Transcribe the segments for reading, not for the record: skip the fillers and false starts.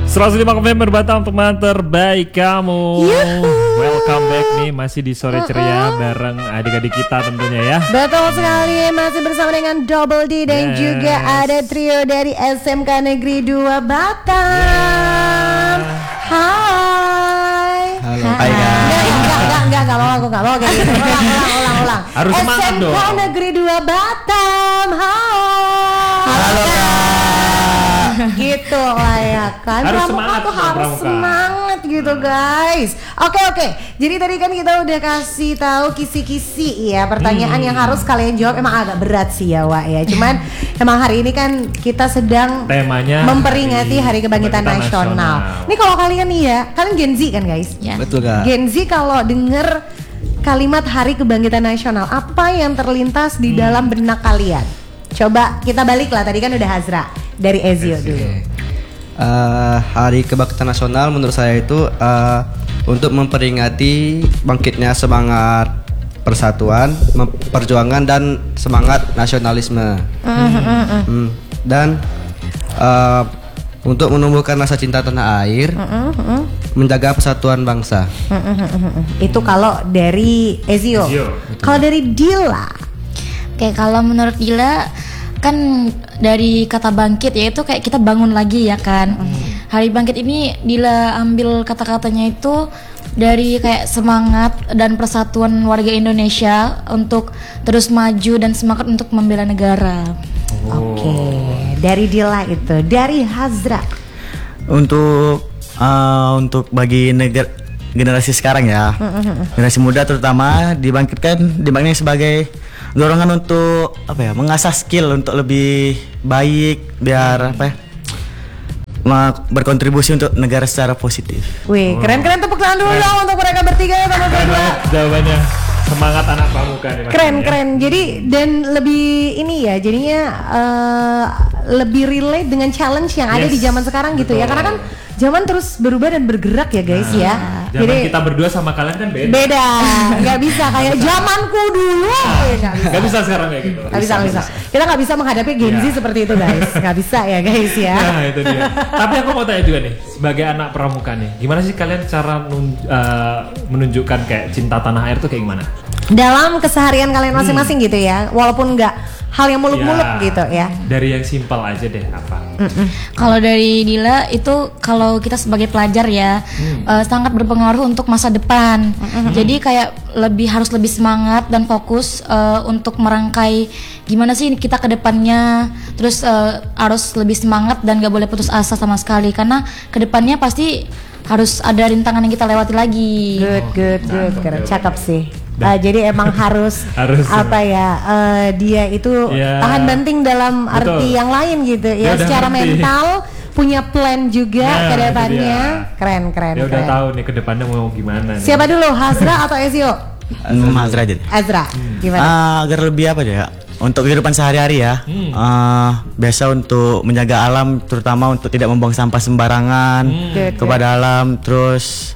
105,5 Batam, teman terbaik kamu. Welcome back nih, masih di Sore Ceria bareng adik-adik kita tentunya ya. Betul sekali, masih bersama dengan Double D dan juga ada trio dari SMK Negeri 2 Batam. Hai. Halo. Hai guys. Enggak mau, aku enggak mau kayak gitu. Ulang. Harus semangat dong. SMK Negeri 2 Batam. Hai. Halo Kak. Gitu lah ya kan. Harus Pramuka semangat tuh dong, harus Pramuka. semangat gitu guys. Oke. Jadi tadi kan kita udah kasih tahu kisi-kisi ya, pertanyaan yang harus kalian jawab. Emang agak berat sih ya Wak ya. Cuman emang hari ini kan kita sedang Temanya memperingati Hari Kebangkitan Nasional. Ini kalau kalian nih ya, kalian Gen Z kan guys? Ya. Betul Kak. Gen Z kalau denger kalimat Hari Kebangkitan Nasional, apa yang terlintas di dalam benak kalian? Coba kita balik lah, tadi kan udah Hazra dari Ezio dulu. Hari Kebangkitan Nasional menurut saya itu untuk memperingati bangkitnya semangat persatuan, perjuangan dan semangat nasionalisme. Dan untuk menumbuhkan rasa cinta tanah air, menjaga persatuan bangsa. Itu kalau dari Ezio. Kalau dari Dila, Oke, kalau menurut Dila kan dari kata bangkit yaitu kayak kita bangun lagi ya kan. Hari bangkit ini Dila ambil kata-katanya itu dari kayak semangat dan persatuan warga Indonesia untuk terus maju dan semangat untuk membela negara. Oke. Dari Dila itu, dari Hazra. Untuk bagi generasi sekarang ya, generasi muda terutama dibangkitkan sebagai dorongan untuk mengasah skill untuk lebih baik biar berkontribusi untuk negara secara positif. Wih, keren tepuk tangan dulu dong untuk mereka bertiga ya sama berdua. Jawabannya semangat anak pramuka nih. Keren. Jadi dan lebih ini ya, jadinya lebih relate dengan challenge yang ada di zaman sekarang gitu ya. Karena kan zaman terus berubah dan bergerak ya guys ya. Zaman Jadi kita berdua sama kalian kan beda. beda, nggak bisa kayak zamanku dulu. Gak bisa sekarang kayak gitu. Nggak bisa. Kita nggak bisa menghadapi Gen Z seperti itu guys. Nggak bisa ya guys ya. Nah itu dia. Tapi aku mau tanya juga nih, sebagai anak pramuka nih, gimana sih kalian cara menunjukkan kayak cinta tanah air tuh kayak gimana? Dalam keseharian kalian masing-masing gitu ya, walaupun nggak hal yang muluk-muluk gitu ya. Dari yang simpel aja deh, apa? Kalau dari Dila itu kalau kita sebagai pelajar ya sangat berpengaruh untuk masa depan. Jadi kayak harus lebih semangat dan fokus untuk merangkai gimana sih kita ke depannya. Terus harus lebih semangat dan gak boleh putus asa sama sekali karena ke depannya pasti harus ada rintangan yang kita lewati lagi. Good. Keren, cakep sih. Jadi emang harus dia itu tahan banting dalam arti yang lain gitu ya, secara mental punya plan juga ke depannya. Keren. Dia udah tahu nih ke depannya mau gimana nih. Siapa dulu, Hazra atau Ezio? Hazra aja. Azra, gimana? Agar lebih ya untuk kehidupan sehari-hari ya. Biasa untuk menjaga alam, terutama untuk tidak membuang sampah sembarangan kepada alam. Terus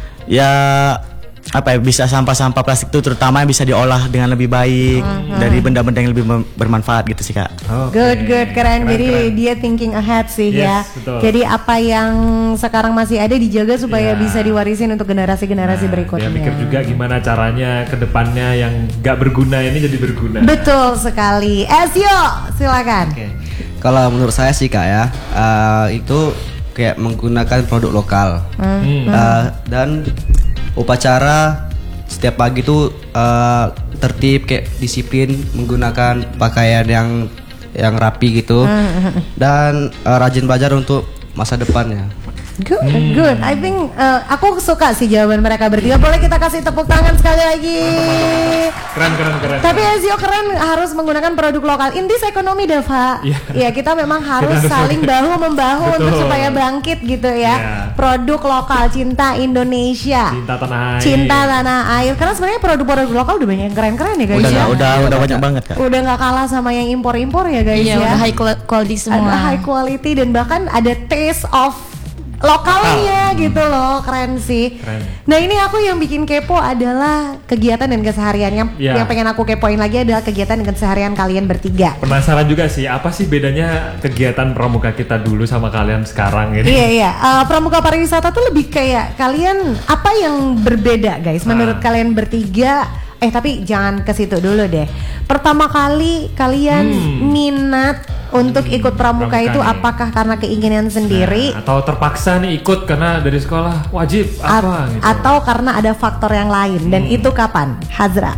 bisa sampah-sampah plastik itu terutama bisa diolah dengan lebih baik dari benda-benda yang lebih bermanfaat gitu sih Kak. Good, keren. Jadi dia thinking ahead sih ya. Betul. Jadi apa yang sekarang masih ada dijaga supaya bisa diwarisin untuk generasi-generasi berikutnya. Dia mikir juga gimana caranya ke depannya yang gak berguna ini jadi berguna. Betul sekali. Ezio, silakan. Kalau menurut saya sih Kak ya, itu kayak menggunakan produk lokal. Dan upacara setiap pagi tuh tertib, kayak disiplin, menggunakan pakaian yang rapi gitu, dan rajin belajar untuk masa depannya. Good. I think aku suka sih jawaban mereka bertiga. Boleh kita kasih tepuk tangan sekali lagi. Keren. Tapi Ezio keren, harus menggunakan produk lokal. In this economy Dava. Ya kita memang harus saling bahu membahu untuk supaya bangkit gitu ya. Produk lokal, cinta Indonesia, cinta tanah air. Karena sebenarnya produk-produk lokal udah banyak yang keren-keren ya guys ya. Udah banyak banget Kak. Udah nggak kalah sama yang impor-impor ya guys ya. Udah high quality semua. Ada high quality dan bahkan ada taste of lokalnya gitu loh, keren sih. Keren. Nah ini aku yang bikin kepo adalah kegiatan dan keseharian yang pengen aku kepoin lagi adalah kegiatan dan keseharian kalian bertiga. Penasaran juga sih, apa sih bedanya kegiatan pramuka kita dulu sama kalian sekarang gitu? Iya. Pramuka pariwisata tuh lebih kayak kalian apa yang berbeda guys menurut kalian bertiga? Tapi jangan ke situ dulu deh. Pertama kali kalian minat untuk ikut pramuka itu nih. apakah karena keinginan sendiri atau terpaksa nih ikut karena dari sekolah wajib apa gitu? Atau karena ada faktor yang lain dan itu kapan? Hazra.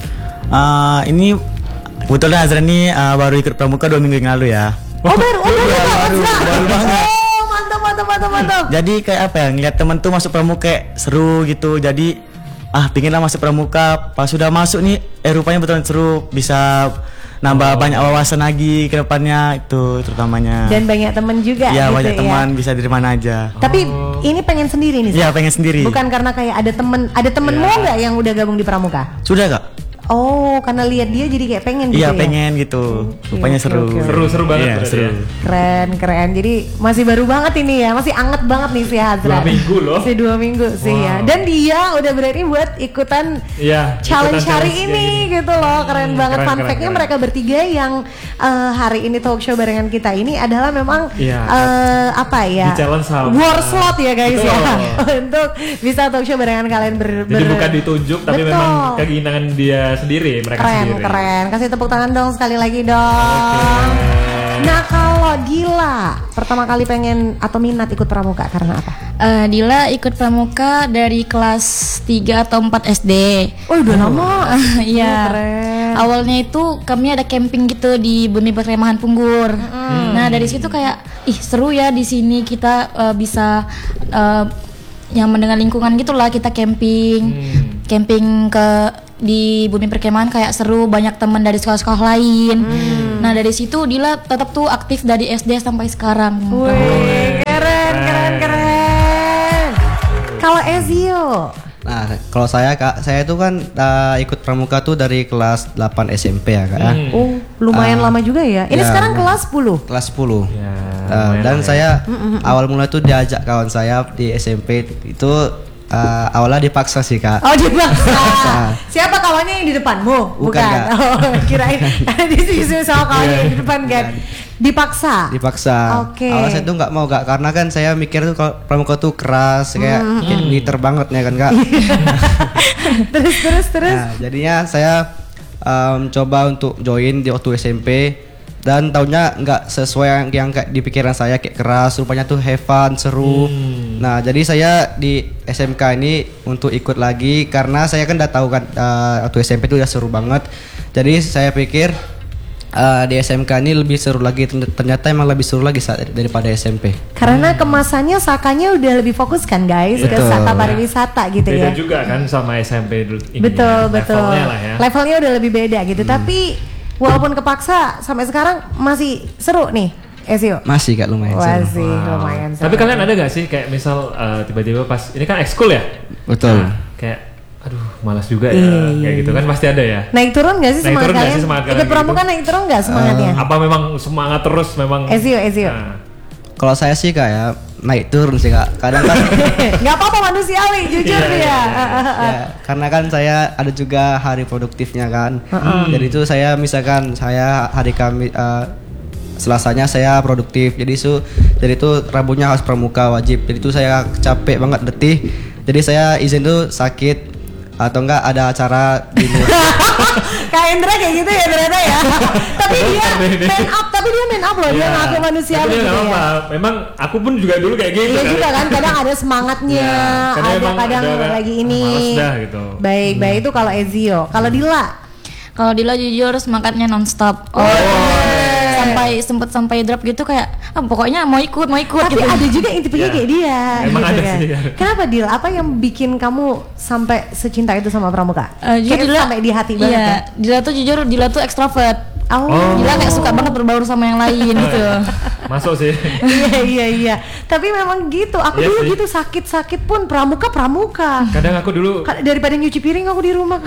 Ini kebetulan Hazra ini baru ikut pramuka 2 minggu yang lalu ya. Baru banget. Mantap. Jadi kayak apa ya, ngeliat temen tuh masuk pramuka kayak seru gitu. Jadi pinginlah masuk pramuka. Pas sudah masuk nih, rupanya betul seru, bisa nambah banyak wawasan lagi ke depannya itu terutamanya. Dan banyak temen juga. Iya, gitu banyak ya. teman, bisa dari mana aja. Tapi ini pengen sendiri nih. Iya, pengen sendiri. Bukan karena kayak ada temenmu nggak yang udah gabung di pramuka? Sudah Kak? Oh, karena lihat dia jadi kayak pengen gitu Iya, ya? pengen gitu. Rupanya oke, seru. oke. Seru banget Iya, berarti seru. ya. Keren. Jadi masih baru banget ini ya, masih anget banget nih si Hazra. 2 minggu loh. Masih 2 minggu sih ya. Dan dia udah berani buat ikutan Iya, challenge ikutan hari challenge ini kayak gitu loh. Keren banget. keren, Fun keren, fact-nya keren. mereka bertiga yang hari ini talk show barengan kita ini adalah memang Iya. apa ya? Di challenge sama- war slot ya guys Betul. ya. Untuk bisa talk show barengan kalian Jadi bukan ditunjuk tapi Betul. memang keinginan dia sendiri, mereka sendiri. Keren. Kasih tepuk tangan dong sekali lagi dong. Nah kalau Dila pertama kali pengen atau minat ikut pramuka karena apa? Dila ikut pramuka dari kelas 3 atau 4 SD. Oh udah lama. Iya. Keren. Awalnya itu kami ada camping gitu di Bumi Perkemahan Punggur. Nah dari situ kayak seru ya di sini kita bisa nyaman dengan lingkungan gitulah, kita camping di Bumi Perkemahan kayak seru, banyak teman dari sekolah-sekolah lain. Nah dari situ Dila tetap tuh aktif dari SD sampai sekarang. Wih, keren. Kalau Ezio, Nah, kalau saya Kak, saya tuh kan ikut pramuka tuh dari kelas 8 SMP ya Kak ya. lumayan lama juga ya. Ini ya, sekarang kelas 10. Kelas 10. Ya, Dan lumayan lah ya. saya awal mulai tuh diajak kawan saya di SMP itu awalnya dipaksa sih Kak. Oh dipaksa. Siapa kawannya yang di depanmu? Bukan, Kak. Oh kirain karena disusul sama kawannya yang di depan kan. Dipaksa. Oke. Awalnya saya tuh nggak mau Kak, karena kan saya mikir tuh kalau pramuka tuh keras kayak militer banget ya kan Kak. terus. Nah, jadinya saya coba untuk join di waktu SMP dan tahunnya nggak sesuai yang kayak di pikiran saya, kayak keras, rupanya tuh have fun, seru. Nah jadi saya di SMK ini untuk ikut lagi karena saya kan udah tahu kan waktu SMP itu udah seru banget. Jadi saya pikir di SMK ini lebih seru lagi, ternyata emang lebih seru lagi daripada SMP. Karena kemasannya sakanya udah lebih fokus kan guys ke Betul. saka pariwisata gitu Beda ya. juga kan sama SMP dulu ini. Betul. Levelnya lah ya. Levelnya udah lebih beda gitu. Tapi walaupun kepaksa sampai sekarang masih seru nih, Ezio. Masih Kak, lumayan seru. Masih lumayan seru. Tapi kalian ada gak sih kayak misal tiba-tiba pas ini kan ekskul ya? Betul. Nah, kayak aduh malas juga ya, kayak gitu kan pasti ada ya. Naik turun gak sih Naik semangat turun nggak kalian? sih semangat kalian Ikut pramuka gitu? naik turun gak semangatnya? Apa memang semangat terus memang? Ezio. Nah, Kalau saya sih Kak ya naik turun sih Kak. Kadang kan Gak apa-apa manusiawi, jujur Iya, dia. ya, karena kan saya ada juga hari produktifnya kan. Jadi itu saya misalkan saya hari Kamis Selasanya saya produktif. Jadi itu Rabunya harus pramuka wajib. Jadi itu saya capek banget, letih. Jadi saya izin tuh sakit atau enggak ada acara di Kak Endra kayak gitu ya ternyata ya. Tapi dia main up loh, dia iya. ngaku manusiawi Tapi dia gitu nggak ya. apa-apa. Memang aku pun juga dulu kayak gitu. Iya juga kan, kadang ada semangatnya, Iya, kadang ada emang kadang ada lagi ini. males dah gitu. Baik itu kalau Ezio. Kalau Dila, Kalau Dila jujur semangatnya nonstop. Sampai drop gitu kayak pokoknya mau ikut tapi gitu. ada juga yang tipenya Iya. kayak dia. Emang gitu ada kan. sih, ya. Kenapa Dil? Apa yang bikin kamu sampai secinta itu sama pramuka? Jujur Kayak sampai di hati banget ya. Dila tuh jujur, Dila tuh ekstrovert. Oh. Dila kayak suka banget berbaur sama yang lain gitu. Masuk sih. Iya. Tapi memang gitu. Aku Iya dulu sih. gitu sakit pun pramuka. Kadang aku dulu Daripada nyuci piring aku di rumah.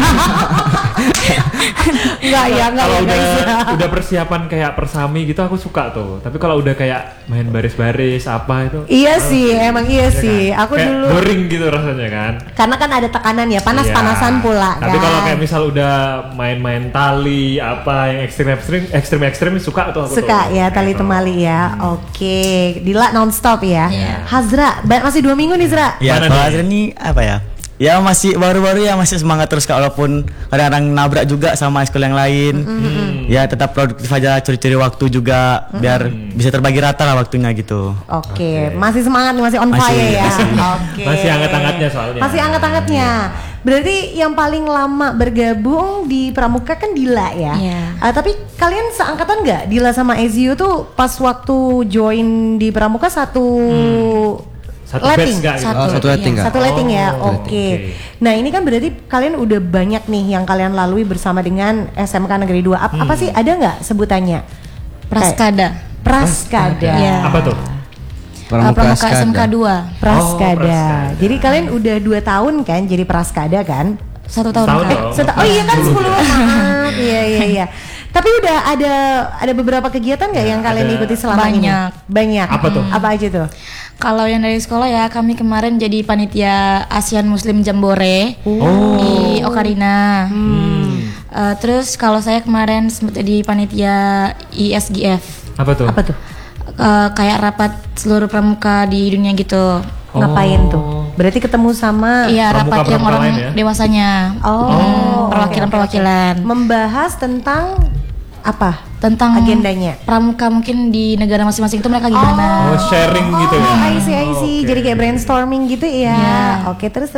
Enggak ya kalau guys. udah persiapan kayak persami gitu aku suka tuh. Tapi kalau udah kayak main baris-baris apa itu. Iya sih, emang iya sih. Kan? Aku Kayak dulu boring gitu rasanya kan. karena kan ada tekanan ya, panas-panasan Iya. pula Tapi kan. kalau kayak misal udah main-main tali apa yang ekstrim suka tuh aku Suka tuh. ya tali Gitu. temali ya. Oke, Dila nonstop ya. Iya. Hazra, masih 2 minggu nih Zra. Ya, Mana kalau nih? Azra ini apa ya? Ya masih baru-baru ya masih semangat terus Kak, walaupun kadang-kadang nabrak juga sama sekolah yang lain. Ya tetap produktif aja, curi-curi waktu juga biar bisa terbagi rata lah waktunya gitu. Oke, masih semangat nih, masih on Masih, fire ya. masih. Oke. Masih hangat-hangatnya soalnya. Masih hangat-hangatnya. Berarti yang paling lama bergabung di Pramuka kan Dila ya. Iya. Tapi kalian seangkatan nggak? Dila sama Ezio tuh pas waktu join di Pramuka satu Satu letting? batch nggak gitu? Satu letting nggak? Satu letting ya, Oh, oke. oke. Nah ini kan berarti kalian udah banyak nih yang kalian lalui bersama dengan SMK Negeri 2. Apa sih, ada nggak sebutannya? Praskada. Praskada. Iya. Apa tuh? Pramuka Skada. SMK 2. Praskada. Praskada. Jadi kalian udah 2 tahun kan jadi Praskada kan? 1 tahun. Tahun Kak. dong. Oh iya kan 10 maaf. Iya. Tapi udah ada beberapa kegiatan nggak yang kalian ada. ikuti selama ini? Banyak. Banyak. Apa tuh? Apa aja tuh? Kalau yang dari sekolah ya, kami kemarin jadi panitia ASEAN Muslim Jambore di Ocarina. Terus kalau saya kemarin sempat jadi panitia ISGF. Apa tuh? Apa tuh? Kayak rapat seluruh pramuka di dunia gitu. Ngapain tuh? Berarti ketemu sama Iya, rapat yang pramuka orang lain ya? dewasanya. Perwakilan-perwakilan. membahas tentang apa? Tentang Agendanya. pramuka mungkin di negara masing-masing itu mereka gimana. Oh, sharing gitu ya. I see. Jadi kayak brainstorming gitu ya. Iya. Oke, terus.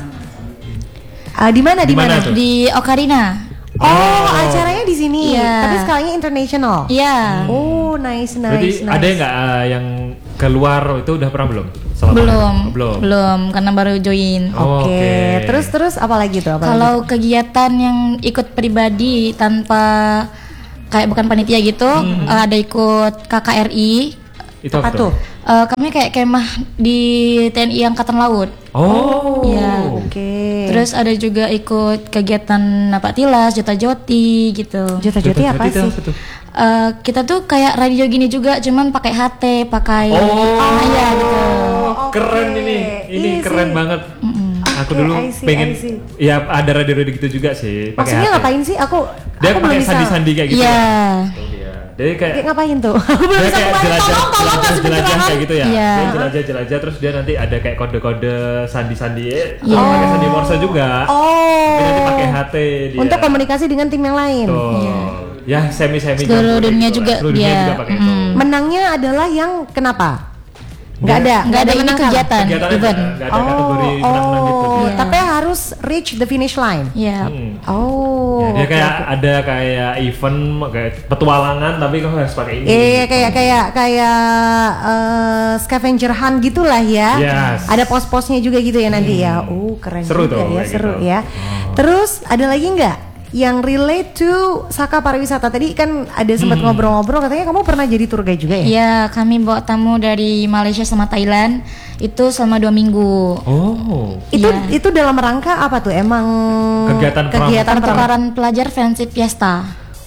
Di mana? Di mana tuh? Di Ocarina. Oh, acaranya di sini. Iya. Tapi sekalinya international. Iya. Oh, nice. Berarti ada nggak yang keluar itu udah pernah belum? Selama Belum. ini? Belum. Belum karena baru join. Oh, Oke. Terus apa lagi tuh? Kalau kegiatan yang ikut pribadi tanpa kayak bukan panitia gitu, ada ikut KKRI. Itu apa tuh? Kami kayak kemah di TNI Angkatan Laut. Oh. Iya. Oke. Terus ada juga ikut kegiatan Napak Tilas, Jota Joti gitu. Jota-joti apa Itu sih? apa tuh? Kita tuh kayak radio gini juga, cuman pakai HT, pakai iya gitu. Keren ini Iya keren sih. banget. Aku Oke, dulu I see, pengen I see. ya ada radio-radio gitu juga sih. pakai Maksudnya HP. ngapain sih? Aku Dia belum pakai bisa. sandi-sandi kayak gitu. Iya. Iya. Dia kayak Kayak ngapain tuh? Aku belum dia bisa kayak kemarin. Tolong kasih jelajah pencerahan. kayak gitu ya. Iya. Dia jelajah terus dia nanti ada kayak kode-kode sandi-sandi Iya. pakai sandi Morse juga. Oh. Tapi nanti pakai HT dia. Untuk komunikasi dengan tim yang lain. Tuh. Ya semi-semi Seluruh campur dunia gitu juga lah. Seluruh dunia dia. juga pakai itu. Menangnya adalah yang kenapa? Nggak ada. Nggak ada ini menang kegiatan, Kegiatannya event. nggak ada kategori menang-menang gitu. Iya. Tapi harus reach the finish line. Iya. Oh. Ya, dia oke, kayak oke. ada kayak event kayak petualangan tapi kamu harus pakai ini. Iya, gitu. kayak scavenger hunt gitulah ya. Yes. Ada pos-posnya juga gitu ya nanti ya. Keren Seru juga tuh, ya, kayak seru gitu. ya. Terus ada lagi nggak yang relate to Saka Pariwisata? Tadi kan ada sempat ngobrol-ngobrol, katanya kamu pernah jadi tour guide juga ya? Iya, kami bawa tamu dari Malaysia sama Thailand itu selama 2 minggu. Oh. Itu dalam rangka apa tuh? Emang Kegiatan Pertukaran pelajar Friendship Fiesta.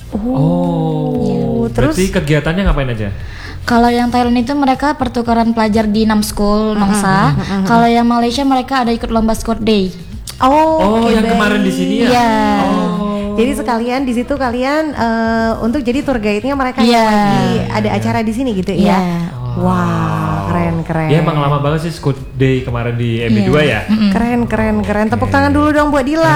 Oh. terus Berarti kegiatannya ngapain aja? Kalau yang Thailand itu mereka pertukaran pelajar di Namskul, Nongsa. Kalau yang Malaysia mereka ada ikut lomba Squad Day. Oh, oke, yang kemarin di sini ya? Iya. Jadi sekalian di situ kalian untuk jadi tour guide-nya mereka Iya. yang lagi ada acara di sini gitu Iya. ya. Wah, keren. Ya emang lama banget sih Squad Day kemarin di MB2 ya. Keren. Tepuk tangan dulu dong buat Dila.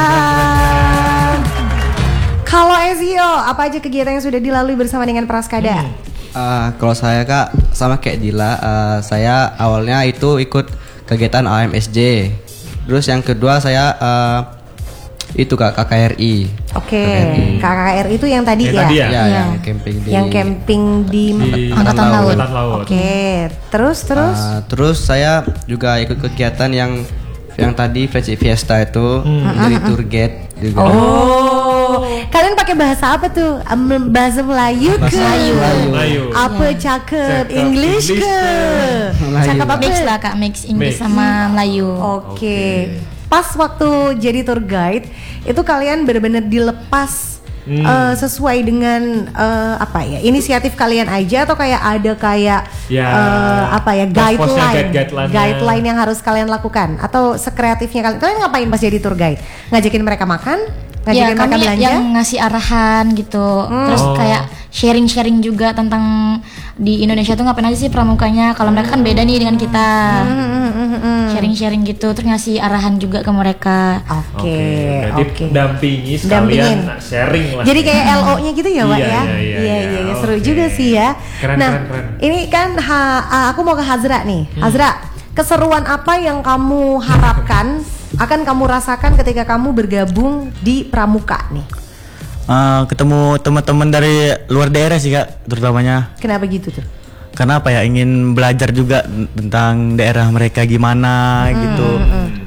Kalau Ezio, apa aja kegiatan yang sudah dilalui bersama dengan Praskada? Kalau saya Kak sama kayak Dila, saya awalnya itu ikut kegiatan AMSJ. Terus yang kedua saya itu Kak KKRI. Oke, KKR itu yang tadi Yang ya? tadi ya? Ya, Iya. yang camping di. Yang camping di Angkatan Laut. Angkatan Laut. Oke, terus Terus saya juga ikut kegiatan yang tadi Friendship Fiesta itu jadi tour guide juga. Oh, kalian Kalian pakai bahasa apa tuh? Bahasa Melayu ke? Melayu. Apa cakep English ke? Cakep apa? Mix lah Kak, mix English sama Melayu. Oke. Pas waktu jadi tour guide itu kalian benar-benar dilepas sesuai dengan apa ya, inisiatif kalian aja atau kayak ada kayak apa ya, guideline yang harus kalian lakukan atau sekreatifnya kalian ngapain pas jadi tour guide? Ngajakin mereka makan? Ngajakin mereka kami belanja? yang ngasih arahan gitu. Terus kayak sharing-sharing juga tentang di Indonesia tuh ngapain aja sih pramukanya. Kalau mereka kan beda nih dengan kita. Sharing-sharing gitu, terus ngasih arahan juga ke mereka. Oke. Dampingi sekalian sharing lah. Jadi kayak LO-nya gitu ya, Pak ya? Iya, seru juga sih ya. Keren. Ini kan aku mau ke Hazra nih. Hazra, keseruan apa yang kamu harapkan akan kamu rasakan ketika kamu bergabung di Pramuka nih? Ketemu teman-teman dari luar daerah sih Kak, terutamanya. Kenapa gitu tuh? Karena apa ya, ingin belajar juga tentang daerah mereka gimana gitu,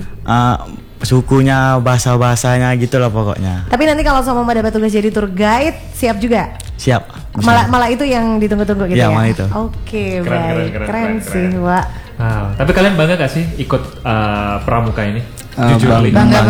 sukunya, bahasanya gitu lah pokoknya. Tapi nanti kalau sama dapat tugas jadi tour guide, siap juga? Siap. Malah itu yang ditunggu-tunggu gitu ya? Malah itu. Oke, baik. Keren sih, Wak. Tapi kalian bangga gak sih ikut Pramuka ini? Jujur, Bangga.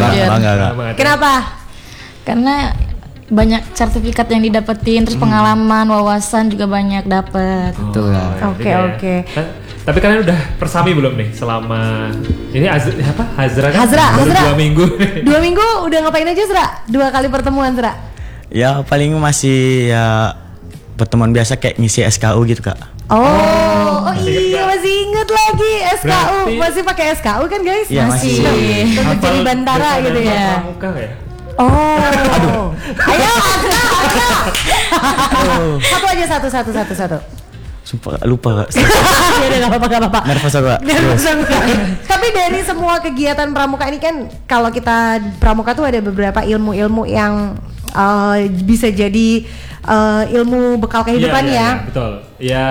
Kenapa? Karena banyak sertifikat yang didapetin, terus pengalaman, wawasan juga banyak dapet. Oke. Tapi kalian udah persami belum nih selama ini Hazra kan? Hazra. 2 minggu. 2 minggu udah ngapain aja, Zra? 2 kali pertemuan, Zra? Ya paling masih ya pertemuan biasa kayak ngisi SKU gitu Kak. Oh iya, masih inget lagi SKU. Masih pakai SKU kan guys? Iya, masih. Untuk jadi bantara gitu ya. Pramuka ya? Oh, ayo Satu aja satu. Sumpah lupa Kak. Ya udah nggak apa-apa. Nervous aku Kak. Tapi dari semua kegiatan Pramuka ini kan, kalau kita Pramuka tuh ada beberapa ilmu-ilmu yang bisa jadi ilmu bekal kehidupan ya. Betul. Ya,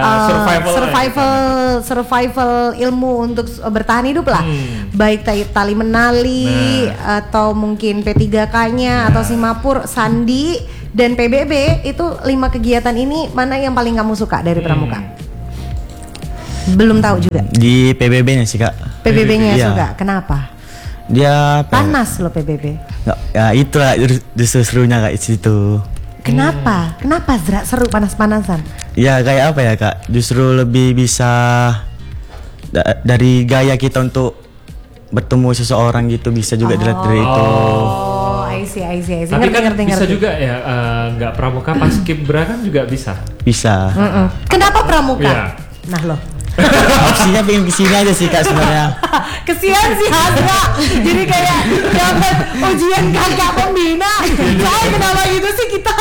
survival ilmu untuk bertahan hidup lah. Baik tali menali atau mungkin P3K-nya atau Simapur, Sandi dan PBB. Itu 5 kegiatan ini mana yang paling kamu suka dari Pramuka? Belum tahu juga. Di PBB-nya sih Kak. PBB-nya suka. Kenapa? Dia panas loh PBB. Nggak, ya itulah justru serunya Kak itu. Kenapa? Kenapa Zra seru panas-panasan? Ya kayak apa ya Kak, justru lebih bisa dari gaya kita untuk bertemu seseorang gitu, bisa juga dilihat dari itu. Oh, I see. Tapi ngerti. Bisa juga ya, nggak Pramuka pas Kibra kan juga bisa. Bisa. Kenapa Pramuka? Iya. Nah loh. Opsinya pengen kesini aja sih Kak sebenarnya. Kesian sih Hazra, jadi kayak dapat ujian kakak pembina. Saya kenapa gitu sih kita?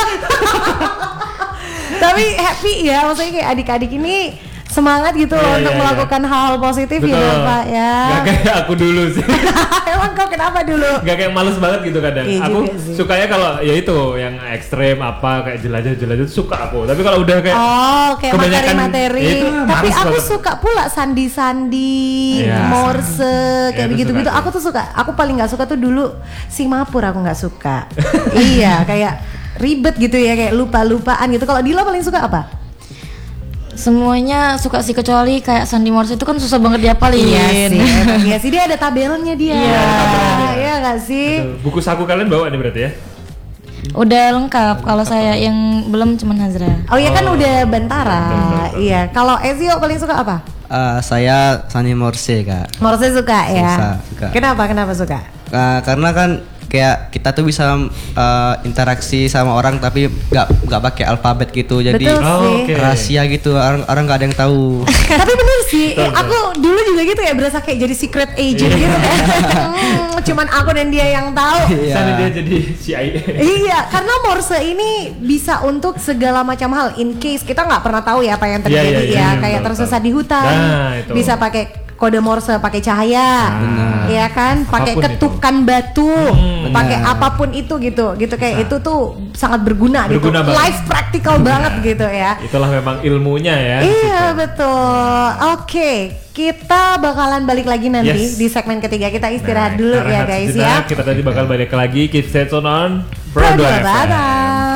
Tapi happy ya, maksudnya kayak adik-adik ini semangat gitu loh untuk melakukan hal-hal positif. Betul. Gitu Pak ya. Gak kayak aku dulu sih. Emang kau kenapa dulu? Gak kayak males banget gitu kadang. Iya Aku sih. sukanya kalau ya itu yang ekstrem apa kayak jelajah itu suka aku. Tapi kalau udah kayak kayak kebanyakan materi-materi. itu Tapi males aku banget. suka pula sandi-sandi, Morse, kayak itu begitu-gitu. suka Aku tuh suka. Aku paling nggak suka tuh dulu Singapura, aku nggak suka. Iya, kayak ribet gitu ya, kayak lupa-lupaan gitu. Kalau Dila paling suka apa? Semuanya suka sih, kecuali kayak Sandi Morse itu kan susah banget diapalin. Iya sih, dia ada tabelnya dia. Iya nggak sih? Betul. Buku saku kalian bawa nih berarti ya? Udah lengkap. Kalau saya yang belum cuman Hazra. Oh iya kan udah Bantara. Betul. Iya. Kalau Ezio paling suka apa? Saya Sandi Morse Kak. Morse suka ya. Suka. Kenapa suka? Karena kan kayak kita tuh bisa interaksi sama orang tapi nggak pakai alfabet gitu, jadi Betul sih. rahasia gitu, orang nggak ada yang tahu. Tapi bener sih, aku dulu juga gitu ya, berasa kayak jadi secret agent gitu kan. Cuman aku dan dia yang tahu. Sana dia jadi CIA. Iya, karena Morse ini bisa untuk segala macam hal. In case kita nggak pernah tahu ya apa yang terjadi Iya, kayak betul, tersesat di hutan, itu. bisa pakai kode Morse, pakai cahaya, ya kan, pakai Apapun ketukan batu, pakai apapun itu gitu kayak itu tuh sangat berguna gitu, Berguna banget. life practical banget gitu ya. Itulah memang ilmunya ya. Iya betul. Oke, kita bakalan balik lagi nanti Yes. di segmen ketiga. Kita istirahat dulu Kita ya rehat guys sejenak. ya. Kita tadi bakal balik lagi. Keep stay tune on Produk FM.